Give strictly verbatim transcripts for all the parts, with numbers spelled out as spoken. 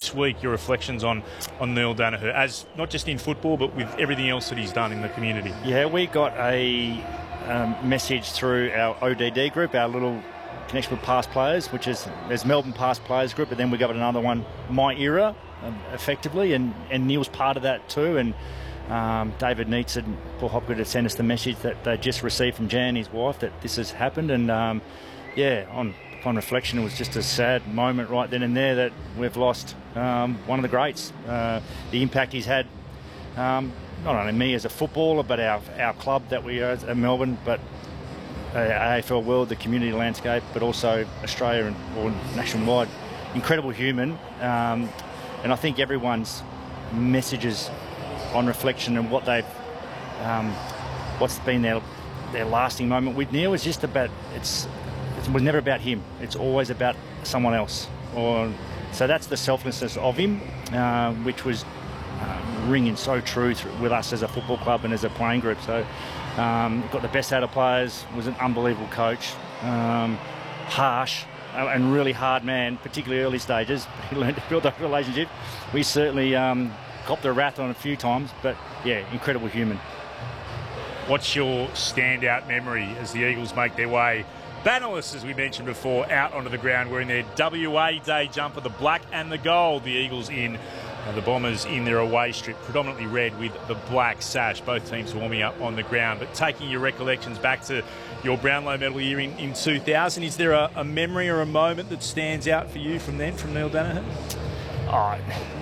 this week, your reflections on, on Neil Daniher, as not just in football, but with everything else that he's done in the community. Yeah, we got a um, message through our O D D group, our little connection with past players, which is there's Melbourne past players group, but then we got another one, My Era, um, effectively, and, and Neil's part of that too. And um, David Neitz and Paul Hopgood had sent us the message that they just received from Jan, his wife, that this has happened. And um, yeah, on upon reflection, it was just a sad moment right then and there that we've lost um, one of the greats. Uh, the impact he's had, um, not only me as a footballer, but our our club that we are at Melbourne, but uh, A F L world, the community landscape, but also Australia and or nationwide. Incredible human, um, and I think everyone's messages on reflection and what they've, um, what's been their their lasting moment with Neil is just about it's. It was never about him. It's always about someone else. Or so that's the selflessness of him, uh, which was uh, ringing so true through, with us as a football club and as a playing group. So um, got the best out of players. Was an unbelievable coach. Um, harsh uh, and really hard man, particularly early stages. He learned to build that relationship. We certainly um, copped the wrath on a few times, but yeah, incredible human. What's your standout memory as the Eagles make their way, bannerless, as we mentioned before, out onto the ground wearing their W A Day jumper, the black and the gold, the Eagles in, uh, the Bombers in their away strip, predominantly red with the black sash, both teams warming up on the ground. But taking your recollections back to your Brownlow medal year in, in two thousand, is there a, a memory or a moment that stands out for you from then, from Neil Daniher? Oh,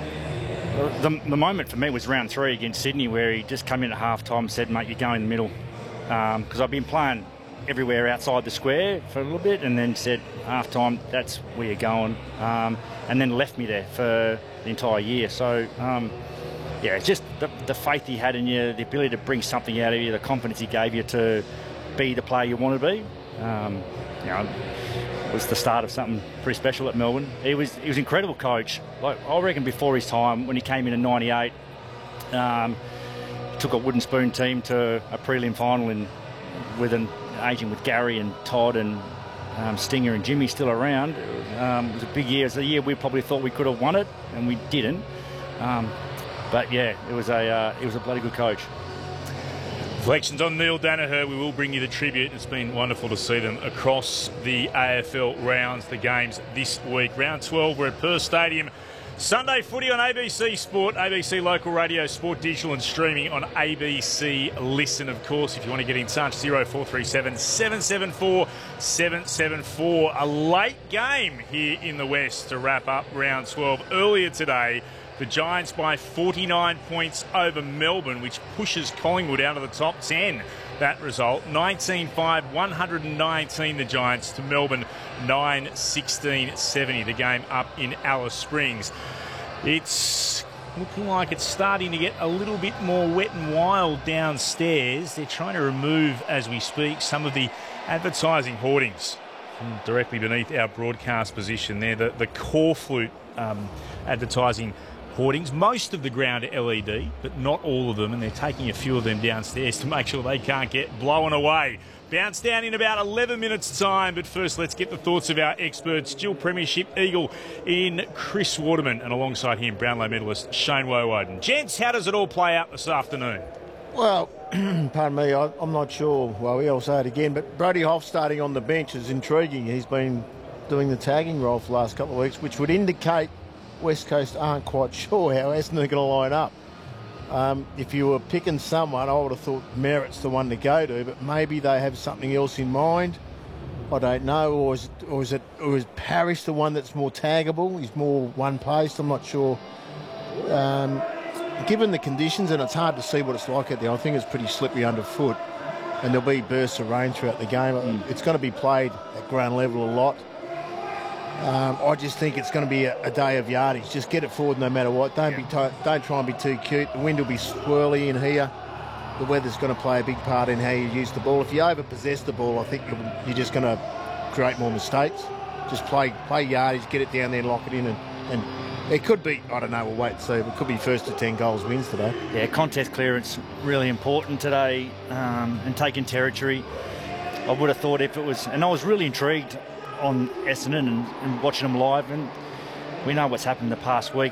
the, the moment for me was round three against Sydney, where he just came in at half-time and said, mate, you go in the middle. Because um, I've been playing everywhere outside the square for a little bit, and then said half time, that's where you're going, um, and then left me there for the entire year. So um, yeah, it's just the, the faith he had in you, the ability to bring something out of you, the confidence he gave you to be the player you want to be. Um, you know, was the start of something pretty special at Melbourne. He was he was an incredible coach. Like I reckon before his time, when he came in in ninety-eight, um, took a wooden spoon team to a prelim final in with an aging with Gary and Todd and um, Stinger and Jimmy still around. Um, it was a big year. It was a year we probably thought we could have won it, and we didn't. Um, but yeah, it was a uh, it was a bloody good coach. Reflections on Neil Daniher. We will bring you the tribute. It's been wonderful to see them across the A F L rounds, the games this week. Round twelve, we're at Perth Stadium. Sunday footy on A B C Sport, A B C Local Radio, Sport Digital and streaming on A B C Listen, of course. If you want to get in touch, zero four three seven, seven seven four, seven seven four. A late game here in the West to wrap up round twelve. Earlier today, the Giants by forty-nine points over Melbourne, which pushes Collingwood out of the top ten. That result, nineteen five, one hundred nineteen the Giants to Melbourne, nine sixteen seventy. The game up in Alice Springs. It's looking like it's starting to get a little bit more wet and wild downstairs. They're trying to remove, as we speak, some of the advertising hoardings from directly beneath our broadcast position there. The, the Corflute um, advertising hoardings. Most of the ground are L E D, but not all of them, and they're taking a few of them downstairs to make sure they can't get blown away. Bounce down in about eleven minutes' time, but first let's get the thoughts of our expert, still Premiership Eagle in Chris Waterman, and alongside him, Brownlow medalist Shane Woewodin. Gents, how does it all play out this afternoon? Well, pardon me, I, I'm not sure. Well, we'll say it again, but Brody Hoff starting on the bench is intriguing. He's been doing the tagging role for the last couple of weeks, which would indicate West Coast aren't quite sure how Essendon are going to line up. Um, if you were picking someone, I would have thought Merritt's the one to go to, but maybe they have something else in mind. I don't know, or is it, or is it, or is Parrish the one that's more taggable? He's more one-paced. I'm not sure. Um, given the conditions, and it's hard to see what it's like out there, I think it's pretty slippery underfoot, and there'll be bursts of rain throughout the game. Mm. It's going to be played at ground level a lot. Um, I just think it's going to be a, a day of yardage. Just get it forward no matter what. Don't yeah. be t- don't try and be too cute. The wind will be swirly in here. The weather's going to play a big part in how you use the ball. If you over-possess the ball, I think you're, you're just going to create more mistakes. Just play play yardage, get it down there and lock it in. And, and it could be, I don't know, we'll wait and see. It could be first to ten goals wins today. Yeah, contest clearance really important today, um, and taking territory. I would have thought if it was, and I was really intrigued on Essendon and, and watching them live, and we know what's happened the past week.